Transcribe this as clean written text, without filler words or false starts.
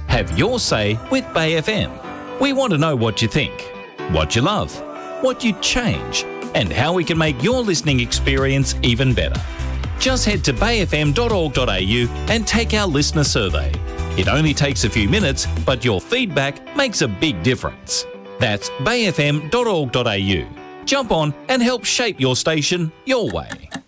Have your say with Bay FM. We want to know what you think, what you love, what you'd change, and how we can make your listening experience even better. Just head to bayfm.org.au and take our listener survey. It only takes a few minutes, but your feedback makes a big difference. That's bayfm.org.au. Jump on and help shape your station your way.